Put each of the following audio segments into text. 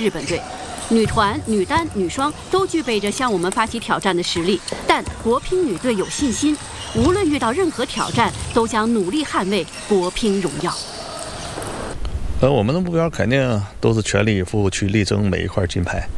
日本队。女团、女单、女双都具备着向我们发起挑战的实力，但国乒女队有信心，无论遇到任何挑战，都将努力捍卫国乒荣耀。 我们的目标肯定都是全力以赴去力争每一块金牌，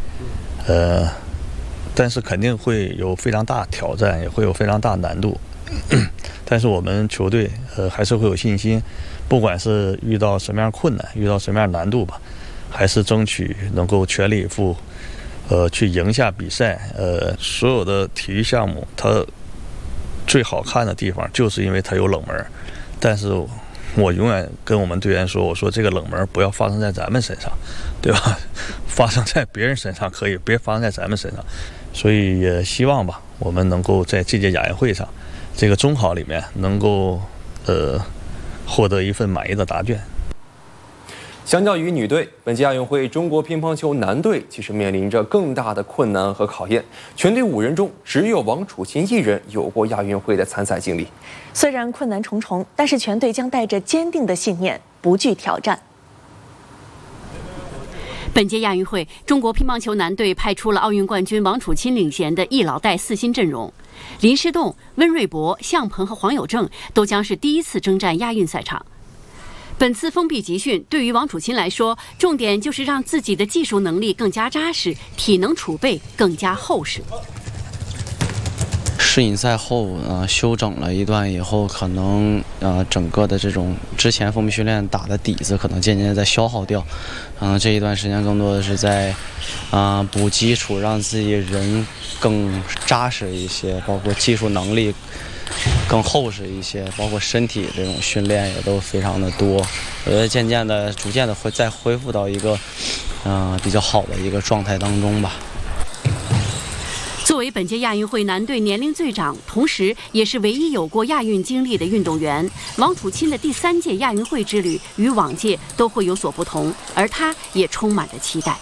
但是肯定会有非常大挑战，也会有非常大难度。但是我们球队还是会有信心，不管是遇到什么样困难，遇到什么样难度吧，还是争取能够全力以赴，去赢下比赛。所有的体育项目，它最好看的地方就是因为它有冷门，但是我永远跟我们队员说，我说这个冷门不要发生在咱们身上，对吧？发生在别人身上可以，别发生在咱们身上。所以也希望吧，我们能够在这届亚运会上，这个中考里面能够获得一份满意的答卷。 相较于女队，本届亚运会中国乒乓球男队其实面临着更大的困难和考验。全队5人中，只有王楚钦一人有过亚运会的参赛经历。 虽然困难重重，但是全队将带着坚定的信念，不惧挑战。 本届亚运会，中国乒乓球男队派出了奥运冠军王楚钦领衔的一老带4新阵容，林诗栋、温瑞博、向鹏和黄有正都将是第一次征战亚运赛场。本次封闭集训对于王楚钦来说，重点就是让自己的技术能力更加扎实，体能储备更加厚实。 世锦赛后休整了一段以后，可能整个的这种之前封闭训练打的底子可能渐渐在消耗掉。这一段时间更多的是在补基础，让自己人更扎实一些，包括技术能力更厚实一些，包括身体这种训练也都非常的多。我觉得渐渐的、逐渐的会再恢复到一个比较好的一个状态当中吧。 作为本届亚运会男队年龄最长，同时也是唯一有过亚运经历的运动员，王楚钦的第3届亚运会之旅与往届都会有所不同，而他也充满着期待。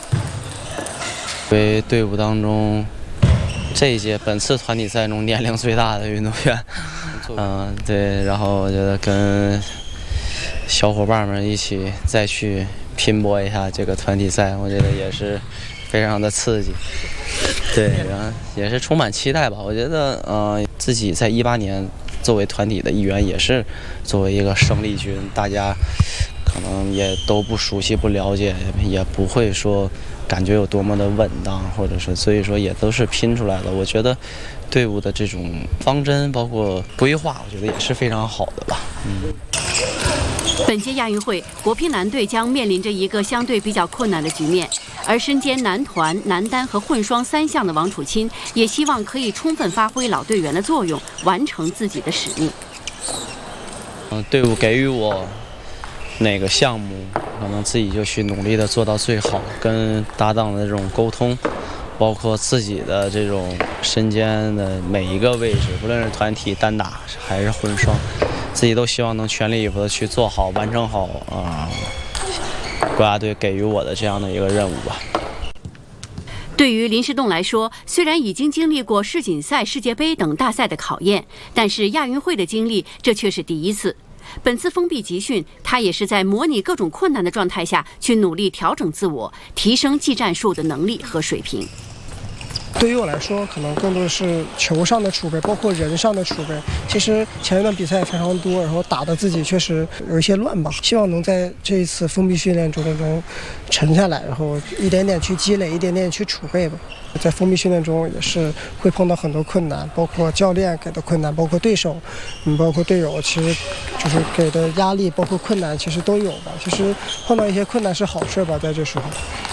为队伍当中这一届本次团体赛中年龄最大的运动员，对，然后我觉得跟小伙伴们一起再去拼搏一下这个团体赛，我觉得也是非常的刺激。对，然后也是充满期待吧。我觉得自己在18年作为团体的一员，也是作为一个生力军，大家可能也都不熟悉、不了解，也不会说感觉有多么的稳当，或者是所以说也都是拼出来的。我觉得队伍的这种方针包括规划，我觉得也是非常好的吧。 本届亚运会，国乒男队将面临着一个相对比较困难的局面，而身兼男团、男单和混双3项的王楚钦，也希望可以充分发挥老队员的作用，完成自己的使命。 队伍给予我哪个项目，可能自己就去努力的做到最好，跟搭档的这种沟通，包括自己的这种身兼的每一个位置，不论是团体、单打还是混双，自己都希望能全力以赴的去做好，完成好国家队给予我的这样的一个任务吧。 对于林诗栋来说，虽然已经经历过世锦赛、世界杯等大赛的考验，但是亚运会的经历这却是第一次。本次封闭集训，他也是在模拟各种困难的状态下去努力调整自我，提升技战术的能力和水平。 对于我来说，可能更多的是球上的储备，包括人上的储备。其实前一段比赛非常多，然后打的自己确实有一些乱吧。希望能在这一次封闭训练中沉下来，然后一点点去积累，一点点去储备吧。在封闭训练中也是会碰到很多困难，包括教练给的困难，包括对手，包括队友，其实就是给的压力，包括困难，其实都有吧。其实碰到一些困难是好事吧，在这时候。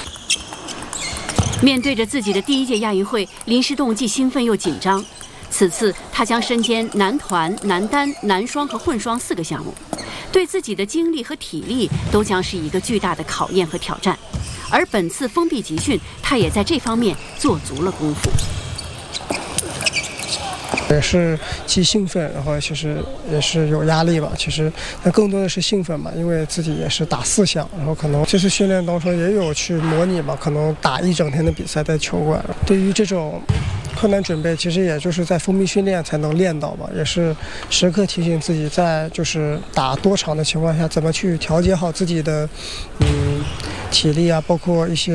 面对着自己的第1届亚运会，林诗栋既兴奋又紧张。此次他将身兼男团、男单、男双和混双4个项目，对自己的精力和体力都将是一个巨大的考验和挑战。而本次封闭集训，他也在这方面做足了功夫。 也是既兴奋，然后其实也是有压力吧。其实那更多的是兴奋吧，因为自己也是打4项，然后可能这次训练当中也有去模拟吧，可能打一整天的比赛在球馆。对于这种困难准备，其实也就是在封闭训练才能练到吧，也是时刻提醒自己在就是打多场的情况下，怎么去调节好自己的体力啊，包括一些